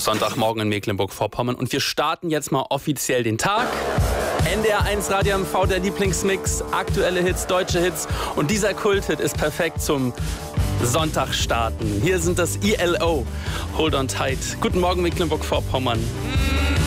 Sonntagmorgen in Mecklenburg-Vorpommern und wir starten jetzt mal offiziell den Tag. NDR1 Radio MV, der Lieblingsmix, aktuelle Hits, deutsche Hits und dieser Kulthit ist perfekt zum Sonntag starten. Hier sind das ELO, Hold on tight. Guten Morgen Mecklenburg-Vorpommern.